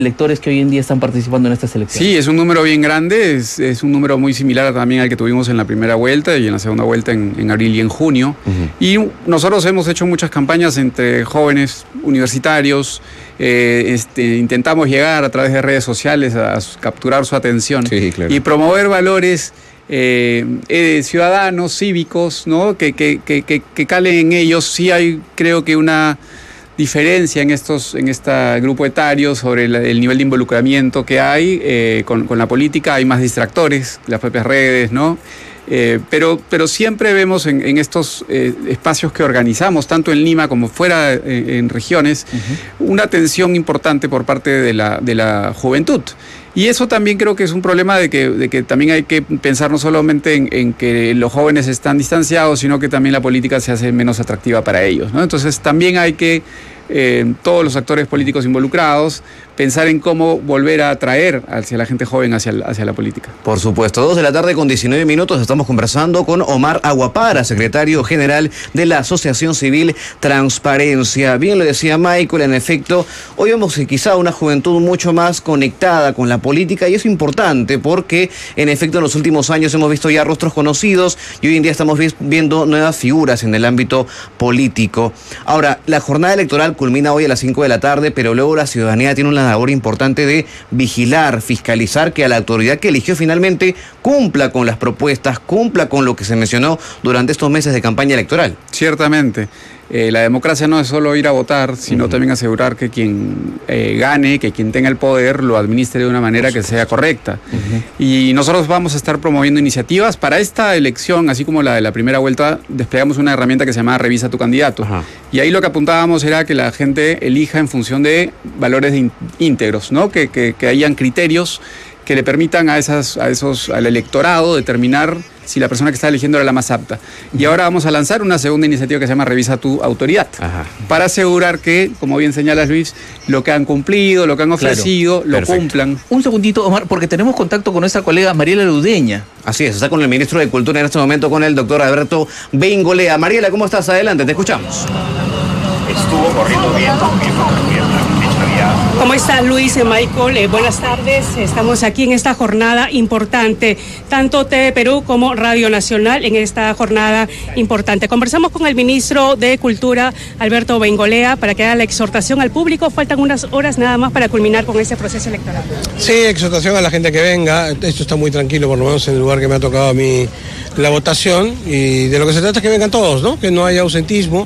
electores que hoy en día están participando en estas elecciones. Sí, es un número bien grande, es un número muy similar también al que tuvimos en la primera vuelta y en la segunda vuelta en abril y en junio. Y nosotros hemos hecho muchas campañas entre jóvenes universitarios, intentamos llegar a través de redes sociales a capturar su atención, sí, claro, y promover valores ciudadanos, cívicos, ¿no? que calen en ellos. Sí hay, creo que una diferencia en este grupo etario sobre el nivel de involucramiento que hay con la política. Hay más distractores, las propias redes, ¿no? Pero siempre vemos en estos espacios que organizamos, tanto en Lima como fuera en regiones, una atención importante por parte de la juventud. Y eso también creo que es un problema de que también hay que pensar no solamente en que los jóvenes están distanciados, sino que también la política se hace menos atractiva para ellos, ¿no? Entonces también hay que, todos los actores políticos involucrados, pensar en cómo volver a atraer hacia la gente joven hacia la política. Por supuesto, 2:19 p.m, estamos conversando con Omar Aguapara, secretario general de la Asociación Civil Transparencia. Bien lo decía Michael, en efecto, hoy vemos quizá una juventud mucho más conectada con la política, y es importante porque en efecto en los últimos años hemos visto ya rostros conocidos y hoy en día estamos viendo nuevas figuras en el ámbito político. Ahora, la jornada electoral culmina hoy a las 5 de la tarde, pero luego la ciudadanía tiene una labor importante de vigilar, fiscalizar que a la autoridad que eligió finalmente cumpla con las propuestas, cumpla con lo que se mencionó durante estos meses de campaña electoral. Ciertamente. La democracia no es solo ir a votar, sino también asegurar que quien gane, que quien tenga el poder, lo administre de una manera que sea correcta. Y nosotros vamos a estar promoviendo iniciativas. Para esta elección, así como la de la primera vuelta, desplegamos una herramienta que se llama Revisa tu candidato. Y ahí lo que apuntábamos era que la gente elija en función de valores íntegros, ¿no? Que hayan criterios que le permitan al electorado determinar si la persona que está eligiendo era la más apta. Y ahora vamos a lanzar una segunda iniciativa que se llama Revisa tu autoridad, para asegurar que, como bien señalas Luis, lo que han cumplido, lo que han ofrecido, lo cumplan. Un segundito, Omar, porque tenemos contacto con nuestra colega Mariela Ludeña. Así es, está con el ministro de Cultura en este momento, con el doctor Alberto Beingolea. Mariela, ¿cómo estás? Adelante, te escuchamos. Estuvo corriendo bien. ¿Cómo está Luis, Michael? Buenas tardes. Estamos aquí en esta jornada importante, tanto TV Perú como Radio Nacional en esta jornada importante. Conversamos con el ministro de Cultura, Alberto Beingolea, para que haga la exhortación al público. Faltan unas horas nada más para culminar con ese proceso electoral. Sí, exhortación a la gente que venga. Esto está muy tranquilo, por lo menos en el lugar que me ha tocado a mí la votación. Y de lo que se trata es que vengan todos, ¿no? Que no haya ausentismo,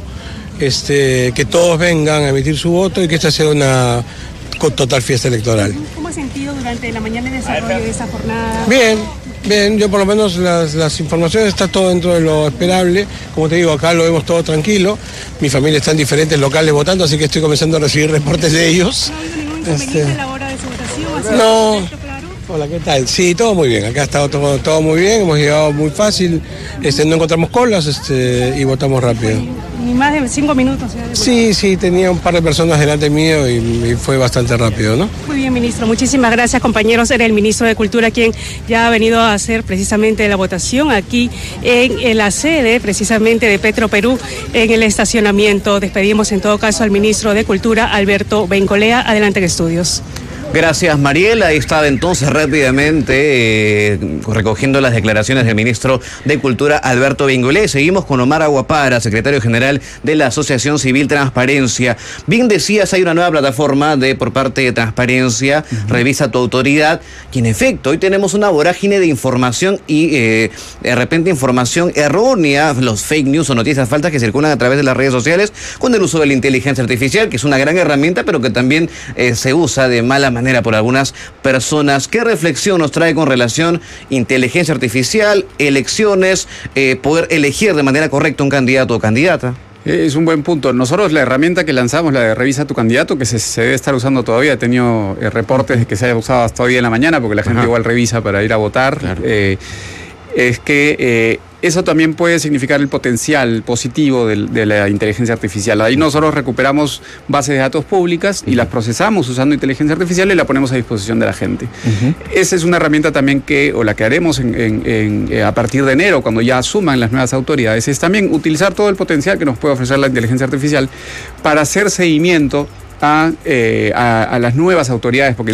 que todos vengan a emitir su voto y que esta sea una total fiesta electoral. ¿Cómo ha sentido durante la mañana el desarrollo de esta jornada? Bien, yo por lo menos las informaciones está todo dentro de lo esperable. Como te digo, acá lo vemos todo tranquilo. Mi familia está en diferentes locales votando, así que estoy comenzando a recibir reportes de ellos. ¿No ha habido ningún inconveniente a la hora de su votación? No. Hola, ¿qué tal? Sí, todo muy bien. Acá está todo muy bien, hemos llegado muy fácil, no encontramos colas y votamos rápido. Ni más de 5 minutos. Sí, tenía un par de personas delante mío y fue bastante rápido, ¿no? Muy bien, ministro. Muchísimas gracias, compañeros. Era el ministro de Cultura quien ya ha venido a hacer precisamente la votación aquí en la sede precisamente de Petro Perú, en el estacionamiento. Despedimos en todo caso al ministro de Cultura, Alberto Beingolea. Adelante en estudios. Gracias, Mariela. Ahí estaba entonces rápidamente recogiendo las declaraciones del ministro de Cultura, Alberto Beingolea. Seguimos con Omar Aguapara, secretario general de la Asociación Civil Transparencia. Bien decías, hay una nueva plataforma por parte de Transparencia, Revisa tu autoridad, que en efecto hoy tenemos una vorágine de información y de repente información errónea, los fake news o noticias falsas que circulan a través de las redes sociales con el uso de la inteligencia artificial, que es una gran herramienta, pero que también se usa de mala manera por algunas personas. ¿Qué reflexión nos trae con relación inteligencia artificial, elecciones, poder elegir de manera correcta un candidato o candidata? Es un buen punto. Nosotros la herramienta que lanzamos, la de Revisa tu candidato, que se debe estar usando todavía, he tenido reportes de que se haya usado hasta hoy en la mañana, porque la gente igual revisa para ir a votar, claro. Es que eso también puede significar el potencial positivo de la inteligencia artificial. Ahí nosotros recuperamos bases de datos públicas y las procesamos usando inteligencia artificial y la ponemos a disposición de la gente. Esa es una herramienta también la que haremos a partir de enero, cuando ya asuman las nuevas autoridades, es también utilizar todo el potencial que nos puede ofrecer la inteligencia artificial para hacer seguimiento a las nuevas autoridades, porque